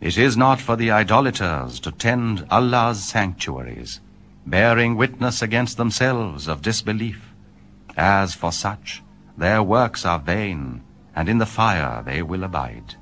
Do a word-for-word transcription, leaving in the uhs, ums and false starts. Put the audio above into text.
It is not for the idolaters to tend Allah's sanctuaries, bearing witness against themselves of disbelief. As for such, their works are vain, and in the fire they will abide.